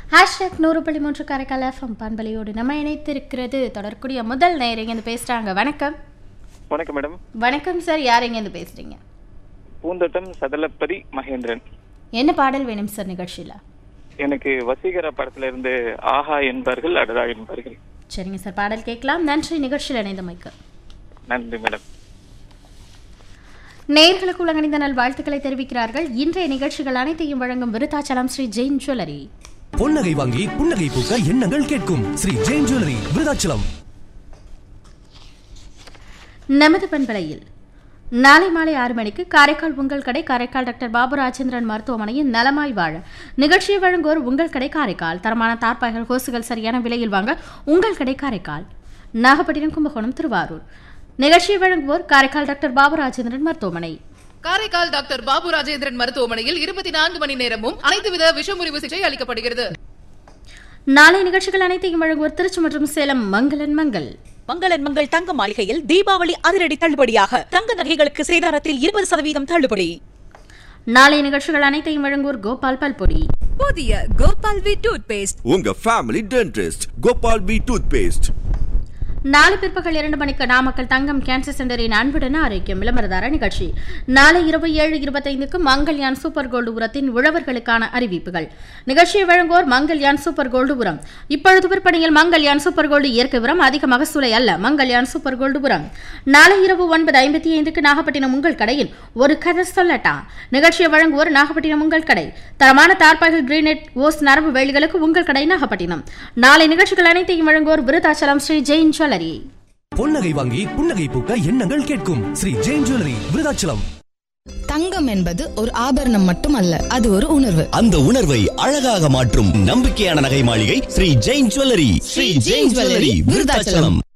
#100.3 Karaikal FM பண்பலையோடு நம்ம இணைத்திருக்கிறது. தொடர்க்கூடிய முதல் நேயர் இருந்து பேசுறாங்க. வணக்கம். வணக்கம் மேடம். வணக்கம் சார், யார் இருந்து பேசுறீங்க? பூந்தோட்டம் சதலப்பதி மகேந்திரன். என்ன பாடல் வேணும் சார் நிகழ்ச்சியில? எனக்கு வசீகரா படத்துல இருந்து ஆஹா என்பார்கள் அடடா என்பார்கள். சரிங்க சார், பாடல் கேட்கலாம். நன்றி நிகழ்ச்சியில் இணைந்தமைக்கு. நன்றி மேடம். நேயர்களுக்கு உலகணிந்த நல் வாழ்த்துக்களை தெரிவிக்கிறார்கள். இன்றைய நிகழ்ச்சிகள் அனைத்தையும் வழங்கும் விருத்தாச்சலம் ஸ்ரீ ஜெயின் ஜுவல்லரி. பொன்னகை வாங்கி புன்னகை பூக்க எண்ணங்கள் கேட்கும் ஸ்ரீ ஜெயின் ஜுவல்லரி விருத்தாச்சலம். நமது பண்பலையில் நாளை மாலை 6 மணிக்கு காரைக்கால் உங்கள் கடை, காரைக்கால் டாக்டர் பாபு ராஜேந்திரன் மருத்துவமனையின் நலமாய் வாழ நிகழ்ச்சியை வழங்குவோர் உங்கள் கடை காரைக்கால். தரமான தார்பாய்கள் ஹோசுகள் சரியான விலையில் வாங்க உங்கள் கடை காரைக்கால். நாகப்பட்டினம், கும்பகோணம், திருவாரூர். நிகழ்ச்சியை வழங்குவோர் காரைக்கால் டாக்டர் பாபு ராஜேந்திரன் மருத்துவமனை. காரைக்கால் டாக்டர் பாபு ராஜேந்திரன் மருத்துவமனையில் 24 மணி நேரமும் அனைத்து வித விஷமுறிவு சிகிச்சை அளிக்கப்படுகிறது. நாளை நிகழ்ச்சிகள் அனைத்தையும் வழங்குவோர் திருச்சி மற்றும் சேலம் மங்களன் மங்கள். மங்களன் மங்கள் தங்க மாளிகையில் தீபாவளி அதிரடி தள்ளுபடியாக தங்க நகைகளுக்கு சேதாரத்தில் 20% தள்ளுபடி. நாளை நிகழ்ச்சிகள் அனைத்தையும் வழங்குவோர் கோபால் பல்பொடி. புதிய கோபால் வி டூத் பேஸ்ட், உங்க family dentist Gopal we tooth paste. நாளை பிற்பகல் 2 மணிக்கு நாமக்கல் தங்கம் கேன்சர் சென்டரின் அன்புடன் ஆரோக்கியம் விளம்பரதார நிகழ்ச்சி. நாளை இரவு 7:25க்கு மங்கல்யான் சூப்பர் கோல்டு உரத்தின் உழவர்களுக்கான அறிவிப்புகள். நிகழ்ச்சியை வழங்குவோர் மங்கல்யான் சூப்பர் கோல்டு உரம். இப்பொழுது விற்பனையில் மங்கல்யான் சூப்பர் கோல்டு இயற்கை உரம், அதிக மகசூலை அல்ல. மங்கல்யான் சூப்பர் கோல்டு உரம். நாளை இரவு 9:55க்கு நாகப்பட்டினம் உங்கள் கடையில் ஒரு கதை சொல்லட்டா. நிகழ்ச்சியை வழங்குவோர் நாகப்பட்டினம் உங்கள் கடை. தரமான தார்பாய்கள், கிரீனெட், ஓஸ், நரம்பு வேலிகளுக்கு உங்கள் கடை நாகப்பட்டினம். நாளை நிகழ்ச்சிகள் அனைத்தையும் வழங்குவோர் விருத்தாச்சலம் ஸ்ரீ ஜெயின் ஜுவல்லரி. பொன்னகை வாங்கி புன்னகை பூக்க எண்ணங்கள் கேட்கும் ஸ்ரீ ஜெயின் ஜுவல்லரி விருத்தாச்சலம். தங்கம் என்பது ஒரு ஆபரணம் மட்டுமல்ல, அது ஒரு உணர்வு. அந்த உணர்வை அழகாக மாற்றும் நம்பிக்கையான நகை மாளிகை ஸ்ரீ ஜெயின் ஜுவல்லரி. ஸ்ரீ ஜெயின் ஜுவல்லரி விருத்தாச்சலம்.